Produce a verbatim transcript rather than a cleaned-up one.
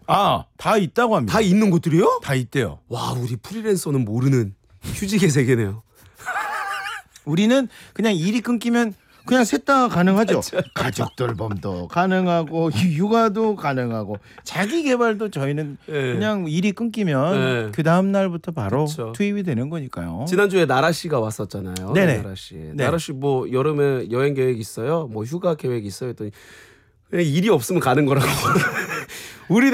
아, 다 있다고 합니다. 다 있는 곳들이요? 다 있대요. 와, 우리 프리랜서는 모르는 휴직의 세계네요. 우리는 그냥 일이 끊기면 그냥 셋 다 가능하죠. 가족 돌봄도 가능하고 육아도 가능하고 자기 개발도 저희는 네. 그냥 일이 끊기면 네. 그 다음 날부터 바로 그쵸. 투입이 되는 거니까요. 지난주에 나라 씨가 왔었잖아요. 네네. 나라 씨. 네. 나라 씨 뭐 여름에 여행 계획 있어요? 뭐 휴가 계획 있어요? 했더니 그냥 일이 없으면 가는 거라고. 우리